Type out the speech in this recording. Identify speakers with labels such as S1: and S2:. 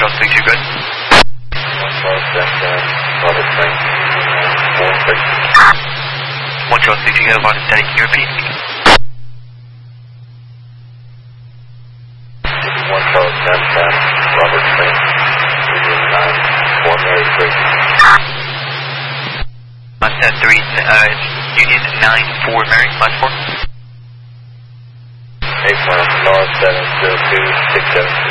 S1: Charles 32, good.
S2: 1 Charles Delta, Robert Frank,
S1: 1 Charles 32, go, Robert Steady, can you repeat?
S2: 1 Charles Delta, Robert Frank, Union 9, 4 Mary 3.
S1: Last 3, Union 9, 4 Mary, last 4.
S2: 8 North 70267.